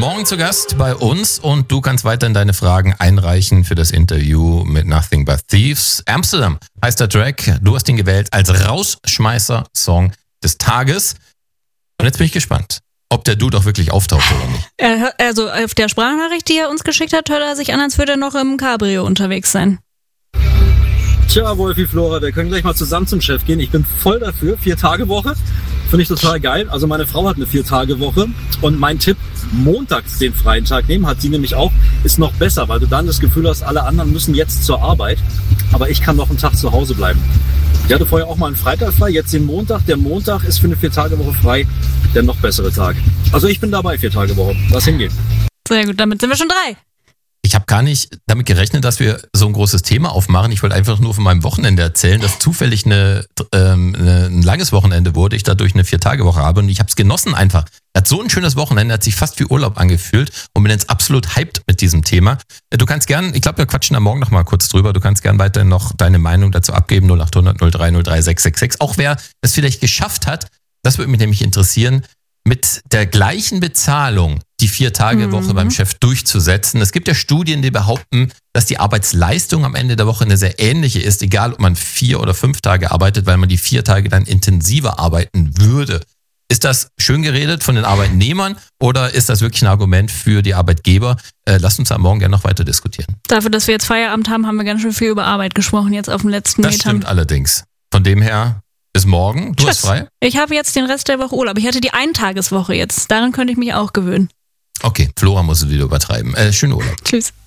Morgen zu Gast bei uns und du kannst weiterhin deine Fragen einreichen für das Interview mit Nothing But Thieves. Amsterdam heißt der Track. Du hast ihn gewählt als Rausschmeißer-Song des Tages. Und jetzt bin ich gespannt, ob der Dude auch wirklich auftaucht oder nicht. Also auf der Sprachnachricht, die er uns geschickt hat, hört er sich an, als würde er noch im Cabrio unterwegs sein. Tja, Wolfi, Flora, wir können gleich mal zusammen zum Chef gehen. Ich bin voll dafür. 4-Tage-Woche. Finde ich total geil. Also meine Frau hat eine 4-Tage-Woche. Und mein Tipp, montags den freien Tag nehmen, hat sie nämlich auch, ist noch besser, weil du dann das Gefühl hast, alle anderen müssen jetzt zur Arbeit. Aber ich kann noch einen Tag zu Hause bleiben. Ich hatte vorher auch mal einen Freitag frei, jetzt den Montag. Der Montag ist für eine 4-Tage-Woche frei der noch bessere Tag. Also ich bin dabei, 4-Tage-Woche. Lass hingehen. Sehr gut, damit sind wir schon 3. Ich habe gar nicht damit gerechnet, dass wir so ein großes Thema aufmachen. Ich wollte einfach nur von meinem Wochenende erzählen, dass zufällig ein langes Wochenende wurde, ich dadurch eine 4-Tage-Woche habe und ich habe es genossen einfach. Er hat so ein schönes Wochenende, hat sich fast wie Urlaub angefühlt und bin jetzt absolut hyped mit diesem Thema. Du kannst gern, ich glaube, wir quatschen da morgen noch mal kurz drüber, du kannst gern weiterhin noch deine Meinung dazu abgeben, 0800 03 03 666. Auch wer es vielleicht geschafft hat, das würde mich nämlich interessieren, mit der gleichen Bezahlung die 4-Tage-Woche beim Chef durchzusetzen. Es gibt ja Studien, die behaupten, dass die Arbeitsleistung am Ende der Woche eine sehr ähnliche ist, egal ob man 4 oder 5 Tage arbeitet, weil man die 4 Tage dann intensiver arbeiten würde. Ist das schön geredet von den Arbeitnehmern oder ist das wirklich ein Argument für die Arbeitgeber? Lasst uns am Morgen gerne noch weiter diskutieren. Dafür, dass wir jetzt Feierabend haben, haben wir ganz schön viel über Arbeit gesprochen, jetzt auf dem letzten Metern. Das stimmt allerdings. Von dem her, bis morgen. Du hast frei? Ich habe jetzt den Rest der Woche Urlaub. Ich hatte die Eintageswoche jetzt. Daran könnte ich mich auch gewöhnen. Okay, Flora muss es wieder übertreiben. Schönen Urlaub. Tschüss.